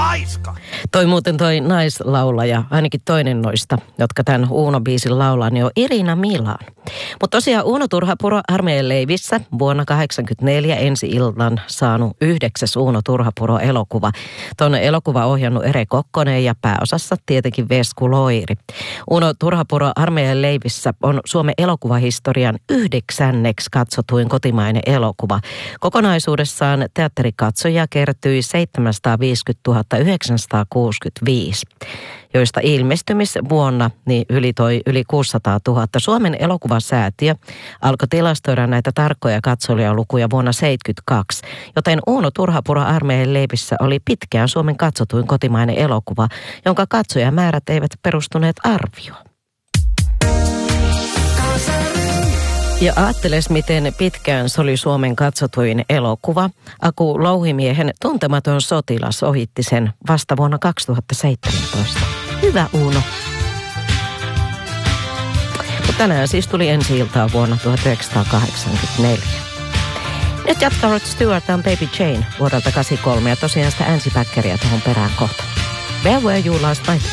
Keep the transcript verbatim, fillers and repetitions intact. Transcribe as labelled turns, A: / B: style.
A: laiska.
B: Toi muuten toi naislaulaja, ainakin toinen noista, jotka tämän Uuno-biisin laulaa, niin on Irina Milan. Mutta tosiaan Uuno Turhapuro armeijan leivissä vuonna kahdeksankymmentäneljä ensi-illan saanut yhdeksäs Uuno Turhapuro-elokuva. Tuonne elokuva ohjannut Ere Kokkonen ja pääosassa tietenkin Vesku Loiri. Uuno Turhapuro armeijan leivissä on Suomen elokuvahistorian yhdeksänneksi katsotuin kotimainen elokuva. Kokonaisuudessaan teatterikatsoja kertyi seitsemänsataaviisikymmentätuhatta yhdeksänsataakuusikymmentäviisi, joista ilmestymisvuonna niin yli toi yli kuusisataatuhatta. Suomen elokuvasäätiö alkoi tilastoida näitä tarkkoja katsolijalukuja vuonna seitsemänkymmentäkaksi, joten Uuno Turhapuro armeijan leivissä oli pitkään Suomen katsotuin kotimainen elokuva, jonka katsojamäärät eivät perustuneet arvioon. Ja aatteles, miten pitkään se oli Suomen katsotuin elokuva. Aku Louhimiehen Tuntematon sotilas ohitti sen vasta vuonna kaksituhattaseitsemäntoista. Hyvä Uuno. Mutta tänään siis tuli ensi-iltaa vuonna tuhatyhdeksänsataakahdeksankymmentäneljä. Nyt jatkaa Rod Stewart on Baby Jane vuodelta kahdeksankymmentäkolme ja tosiaan sitä Angie Backeria tuohon perään kohta. Where were you last night?